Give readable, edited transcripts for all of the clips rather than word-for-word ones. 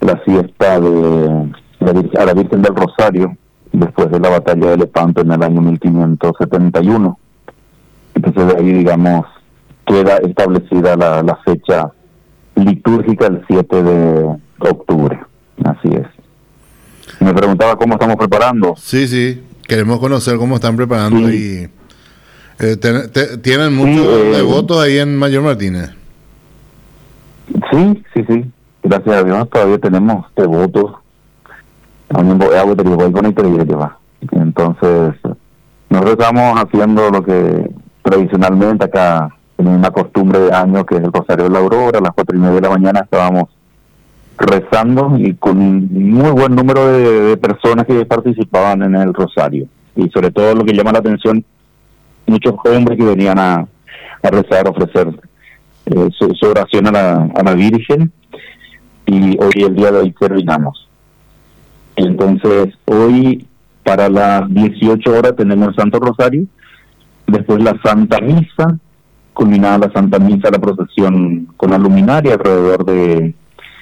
la fiesta a la Virgen del Rosario, después de la batalla de Lepanto en el año 1571. Entonces de ahí, digamos, queda establecida la fecha litúrgica el 7 de octubre. Así es. Me preguntaba cómo estamos preparando. Sí, queremos conocer cómo están preparando. Sí. Y ¿tienen muchos devotos ahí en Mayor Martínez? Sí. Gracias a Dios todavía tenemos devotos. Entonces, nosotros estamos haciendo lo que tradicionalmente acá, en una costumbre de años, que es el Rosario de la Aurora. A las 4:30 de la mañana estábamos rezando y con un muy buen número de personas que participaban en el Rosario. Y sobre todo lo que llama la atención, muchos hombres que venían a rezar, a ofrecer su oración a la Virgen. Y hoy, el día de hoy, terminamos. Entonces, hoy para las 18 horas tenemos el Santo Rosario, después la Santa Misa, culminada la Santa Misa, la procesión con la luminaria alrededor de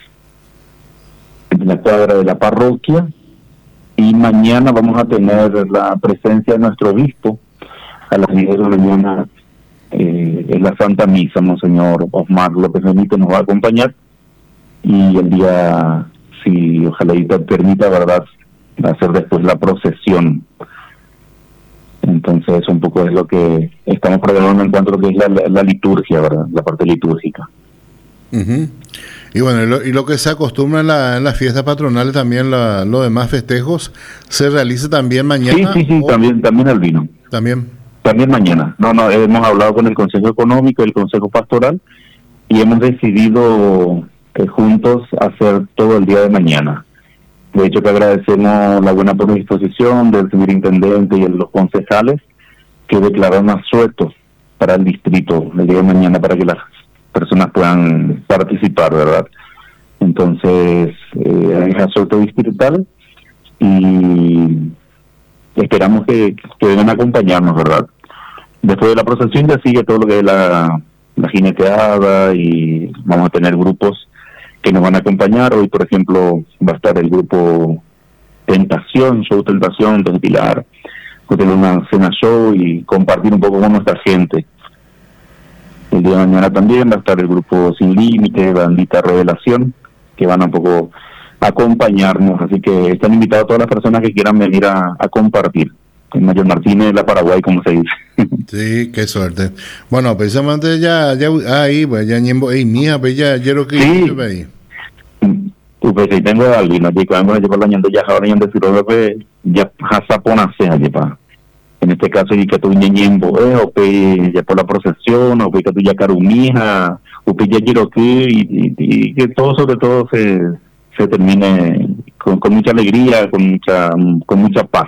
la cuadra de la parroquia, y mañana vamos a tener la presencia de nuestro obispo a las 10 de la mañana en la Santa Misa. Monseñor Osmar López Benito nos va a acompañar, y el día, si ojalá y permita, ¿verdad?, va a ser después la procesión. Entonces un poco es lo que estamos programando en cuanto a lo que es la liturgia, ¿verdad?, la parte litúrgica. Uh-huh. Y bueno, y lo que se acostumbra en las fiestas patronales, también los demás festejos, ¿se realiza también mañana? Sí, también el vino. También mañana. No, hemos hablado con el Consejo Económico y el Consejo Pastoral, y hemos decidido juntos hacer todo el día de mañana. De hecho, que agradecemos la buena predisposición del señor intendente y de los concejales, que declararon asueto para el distrito el día de mañana para que las personas puedan participar, ¿verdad? Entonces, es asueto distrital, y esperamos que vengan a acompañarnos, ¿verdad? Después de la procesión ya sigue todo lo que es la jineteada, y vamos a tener grupos que nos van a acompañar. Hoy, por ejemplo, va a estar el grupo Tentación, Show Tentación, desde Pilar. Va a tener una cena show y compartir un poco con nuestra gente. El día de mañana también va a estar el grupo Sin Límite, Bandita Revelación, que van a un poco acompañarnos. Así que están invitados todas las personas que quieran venir a compartir. En Mayor Martínez, la Paraguay, como se dice. Sí, qué suerte. Bueno, precisamente ya ahí, pues ya ñembo, mía, pues ya quiero que sí. Ahí. Pues si tengo alguien, allí cuando yo por la ñando ya ahora ñando si ya jasapona sea allí pa. En este caso, y que tú ñembo, o pe ya por la procesión, o pe que tú ya carumija, o pe ya quiero y que todo, sobre todo, se termine con mucha alegría, con mucha paz.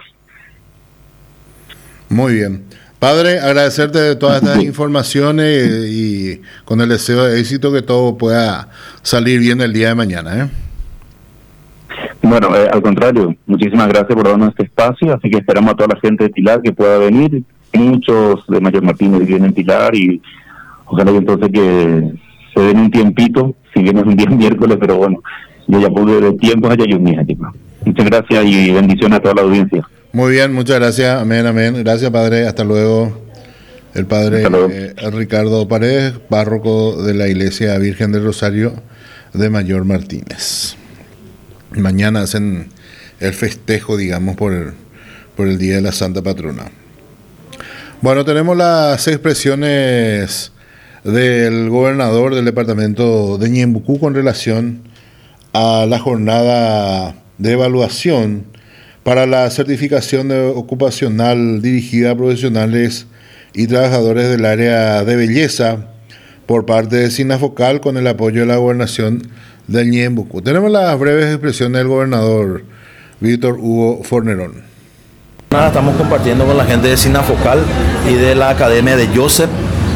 Muy bien. Padre, agradecerte de todas estas informaciones y con el deseo de éxito, que todo pueda salir bien el día de mañana. Bueno, al contrario, muchísimas gracias por darnos este espacio, así que esperamos a toda la gente de Pilar que pueda venir. Muchos de Mayor Martínez viven en Pilar, y ojalá y entonces que se den un tiempito, si bien es un día miércoles, pero bueno, yo ya pude de tiempo allá y un día. Muchas gracias y bendiciones a toda la audiencia. Muy bien, muchas gracias. Amén. Gracias, Padre. Hasta luego. El Padre Ricardo Paredes, párroco de la Iglesia Virgen del Rosario de Mayor Martínez. Mañana hacen el festejo, digamos, por el Día de la Santa Patrona. Bueno, tenemos las expresiones del gobernador del departamento de Ñembucú con relación a la jornada de evaluación para la certificación ocupacional dirigida a profesionales y trabajadores del área de belleza por parte de Sinafocal, con el apoyo de la gobernación de Ñembucú. Tenemos las breves expresiones del gobernador Víctor Hugo Fornerón. Estamos compartiendo con la gente de Sinafocal y de la Academia de Joseph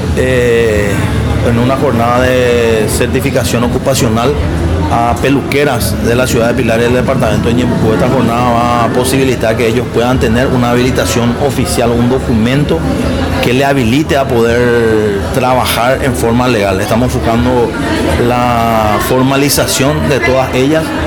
en una jornada de certificación ocupacional a peluqueras de la ciudad de Pilar y del departamento de Ñembucú. Esta jornada va a posibilitar que ellos puedan tener una habilitación oficial, un documento que le habilite a poder trabajar en forma legal. Estamos buscando la formalización de todas ellas